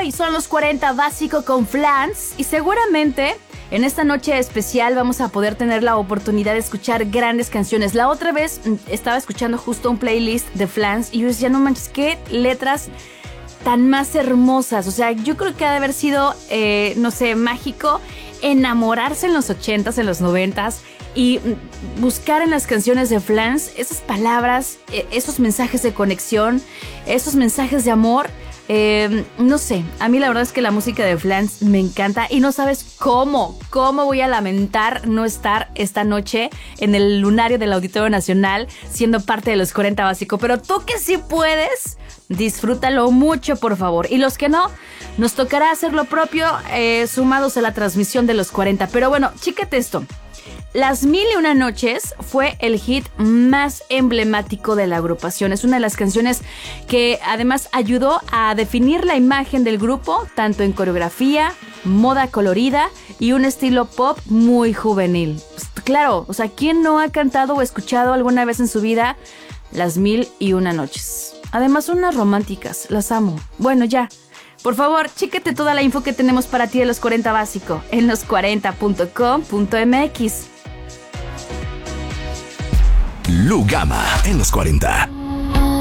hoy son los 40 básico con Flans y seguramente en esta noche especial vamos a poder tener la oportunidad de escuchar grandes canciones. La otra vez estaba escuchando justo un playlist de Flans y yo decía, no manches, qué letras tan más hermosas. O sea, yo creo que ha de haber sido, no sé, mágico enamorarse en los 80s, en los 90s y buscar en las canciones de Flans esas palabras, esos mensajes de conexión, esos mensajes de amor. No sé, a mí la verdad es que la música de Flans me encanta y no sabes cómo voy a lamentar no estar esta noche en el lunario del Auditorio Nacional siendo parte de los 40 básico, pero tú que sí puedes, disfrútalo mucho, por favor. Y los que no, nos tocará hacer lo propio sumados a la transmisión de los 40. Pero bueno, chícate esto. Las Mil y Una Noches fue el hit más emblemático de la agrupación. Es una de las canciones que además ayudó a definir la imagen del grupo, tanto en coreografía, moda colorida y un estilo pop muy juvenil. Pues, claro, o sea, ¿quién no ha cantado o escuchado alguna vez en su vida Las Mil y Una Noches? Además son unas románticas, las amo. Bueno, ya. Por favor, chéquete toda la info que tenemos para ti de los 40 básico en los40.com.mx. Lugama en los 40.